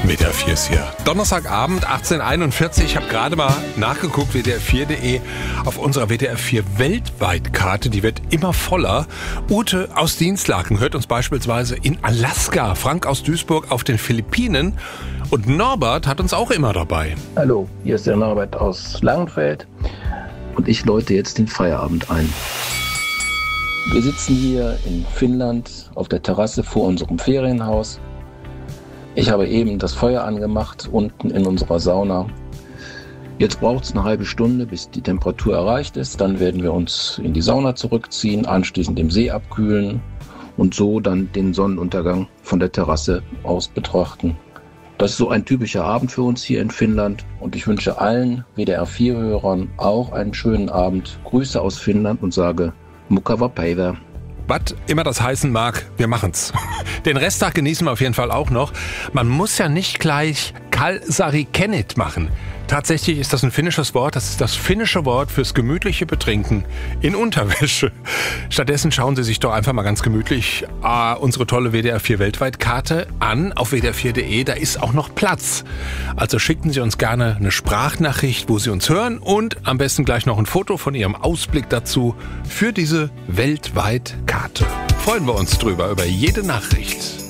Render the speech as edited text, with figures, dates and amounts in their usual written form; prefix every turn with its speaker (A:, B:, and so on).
A: WDR 4 ist hier. Donnerstagabend, 18:41. Ich habe gerade mal nachgeguckt, WDR4.de, auf unserer WDR 4 Weltweitkarte. Die wird immer voller. Ute aus Dienstlaken hört uns beispielsweise in Alaska, Frank aus Duisburg auf den Philippinen und Norbert hat uns auch immer dabei.
B: Hallo, hier ist der Norbert aus Langenfeld und ich läute jetzt den Feierabend ein. Wir sitzen hier in Finnland auf der Terrasse vor unserem Ferienhaus. Ich habe eben das Feuer angemacht, unten in unserer Sauna. Jetzt braucht es eine halbe Stunde, bis die Temperatur erreicht ist. Dann werden wir uns in die Sauna zurückziehen, anschließend im See abkühlen und so dann den Sonnenuntergang von der Terrasse aus betrachten. Das ist so ein typischer Abend für uns hier in Finnland und ich wünsche allen WDR 4-Hörern auch einen schönen Abend. Grüße aus Finnland und sage Mukava Päivä.
A: Was immer das heißen mag, wir machen's. Den Resttag genießen wir auf jeden Fall auch noch. Man muss ja nicht gleich Kalsari Kennit machen. Tatsächlich ist das ein finnisches Wort. Das ist das finnische Wort fürs gemütliche Betrinken in Unterwäsche. Stattdessen schauen Sie sich doch einfach mal ganz gemütlich unsere tolle WDR 4 Weltweitkarte an auf WDR4.de. Da ist auch noch Platz. Also schicken Sie uns gerne eine Sprachnachricht, wo Sie uns hören und am besten gleich noch ein Foto von Ihrem Ausblick dazu für diese Weltweitkarte. Freuen wir uns drüber, über jede Nachricht.